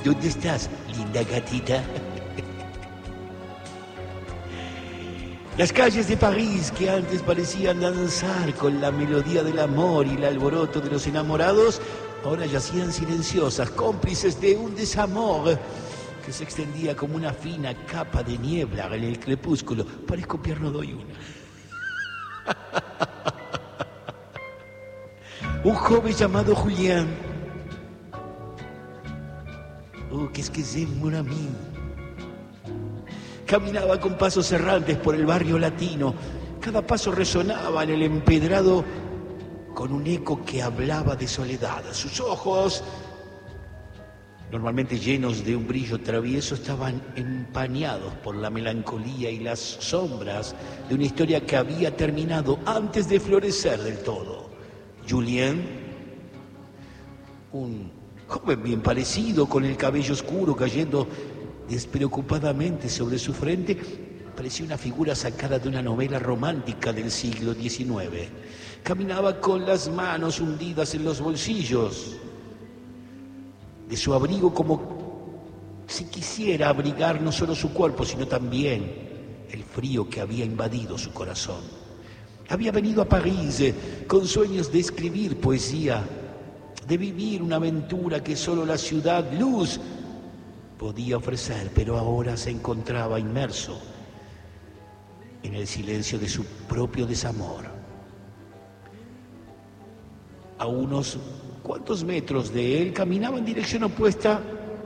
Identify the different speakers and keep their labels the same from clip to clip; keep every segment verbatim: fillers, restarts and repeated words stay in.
Speaker 1: ¿Dónde estás, linda gatita? Las calles de París, que antes parecían danzar con la melodía del amor y el alboroto de los enamorados, ahora yacían silenciosas, cómplices de un desamor que se extendía como una fina capa de niebla en el crepúsculo. Parezco Pierno doy una. Un joven llamado Julián. Oh, qu'est-ce que c'est, mon ami. Caminaba con pasos errantes por el barrio latino. Cada paso resonaba en el empedrado con un eco que hablaba de soledad. Sus ojos, normalmente llenos de un brillo travieso, estaban empañados por la melancolía y las sombras de una historia que había terminado antes de florecer del todo. Julien, un joven bien parecido, con el cabello oscuro cayendo despreocupadamente sobre su frente, parecía una figura sacada de una novela romántica del siglo diecinueve. Caminaba con las manos hundidas en los bolsillos de su abrigo, como si quisiera abrigar no solo su cuerpo, sino también el frío que había invadido su corazón. Había venido a París eh, con sueños de escribir poesía, de vivir una aventura que solo la ciudad luz podía ofrecer, pero ahora se encontraba inmerso en el silencio de su propio desamor. A unos cuantos metros de él caminaba en dirección opuesta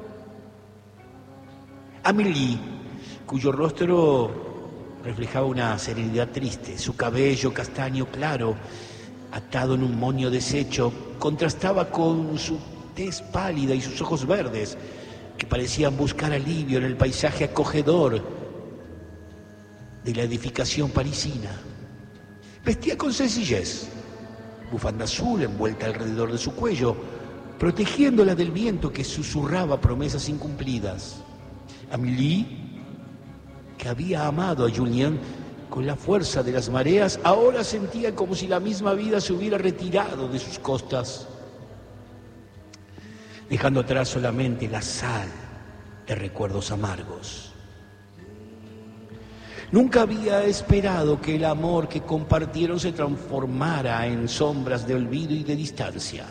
Speaker 1: Amélie, cuyo rostro reflejaba una serenidad triste. Su cabello castaño claro, atado en un moño deshecho, contrastaba con su tez pálida y sus ojos verdes, que parecían buscar alivio en el paisaje acogedor de la edificación parisina. Vestía con sencillez, bufanda azul envuelta alrededor de su cuello, protegiéndola del viento que susurraba promesas incumplidas. Amélie, que había amado a Julien con la fuerza de las mareas, ahora sentía como si la misma vida se hubiera retirado de sus costas, dejando atrás solamente la sal de recuerdos amargos. Nunca había esperado que el amor que compartieron se transformara en sombras de olvido y de distancia.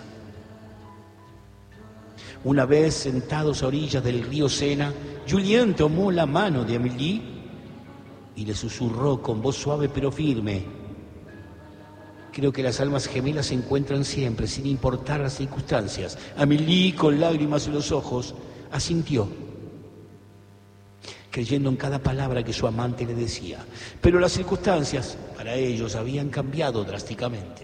Speaker 1: Una vez sentados a orillas del río Sena, Julien tomó la mano de Amélie y le susurró con voz suave pero firme: creo que las almas gemelas se encuentran siempre, sin importar las circunstancias. Amélie, con lágrimas en los ojos, asintió, creyendo en cada palabra que su amante le decía. Pero las circunstancias, para ellos, habían cambiado drásticamente.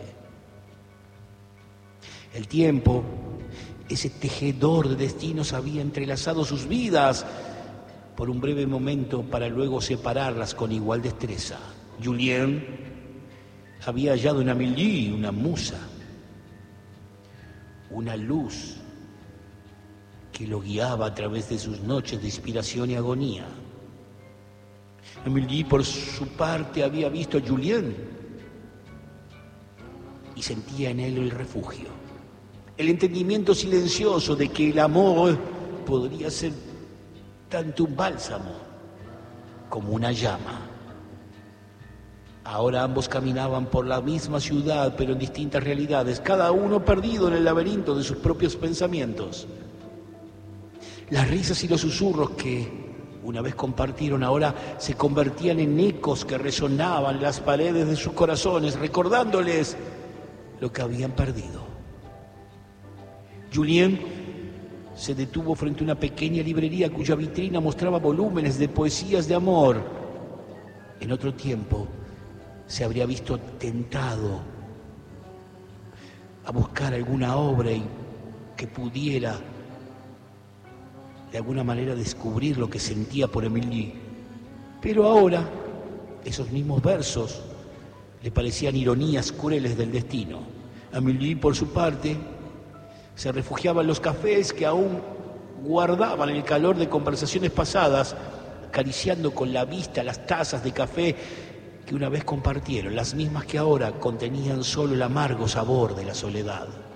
Speaker 1: El tiempo, ese tejedor de destinos, había entrelazado sus vidas por un breve momento para luego separarlas con igual destreza. Julien había hallado en Amélie una musa, una luz que lo guiaba a través de sus noches de inspiración y agonía. Amélie, por su parte, había visto a Julien y sentía en él el refugio, el entendimiento silencioso de que el amor podría ser tanto un bálsamo como una llama. Ahora ambos caminaban por la misma ciudad, pero en distintas realidades, cada uno perdido en el laberinto de sus propios pensamientos. Las risas y los susurros que una vez compartieron ahora se convertían en ecos que resonaban en las paredes de sus corazones, recordándoles lo que habían perdido. Julien se detuvo frente a una pequeña librería cuya vitrina mostraba volúmenes de poesías de amor. En otro tiempo se habría visto tentado a buscar alguna obra y que pudiera de alguna manera descubrir lo que sentía por Amélie. Pero ahora esos mismos versos le parecían ironías crueles del destino. Amélie, por su parte, se refugiaba en los cafés que aún guardaban el calor de conversaciones pasadas, acariciando con la vista las tazas de café que una vez compartieron, las mismas que ahora contenían solo el amargo sabor de la soledad.